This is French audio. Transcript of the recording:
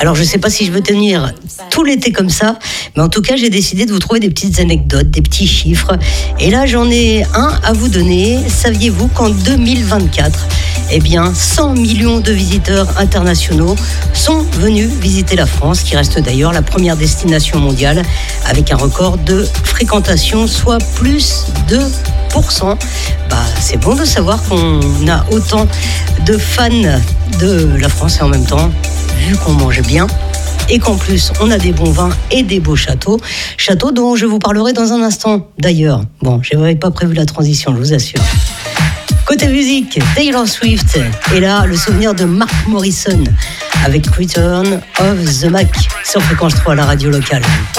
Alors je ne sais pas si je veux tenir tout l'été comme ça, mais en tout cas j'ai décidé de vous trouver des petites anecdotes, des petits chiffres. Et là j'en ai un à vous donner. Saviez-vous qu'en 2024, 100 millions de visiteurs internationaux sont venus visiter la France, qui reste d'ailleurs la première destination mondiale avec un record de fréquentation, soit plus de 2%. C'est bon de savoir qu'on a autant de fans de la France et en même temps, vu qu'on mange bien et qu'en plus on a des bons vins et des beaux châteaux dont je vous parlerai dans un instant d'ailleurs. Bon, je n'avais pas prévu la transition, je vous assure. Côté musique, Taylor Swift, et là le souvenir de Mark Morrison avec Return of the Mac sur Fréquence 3 à la radio locale.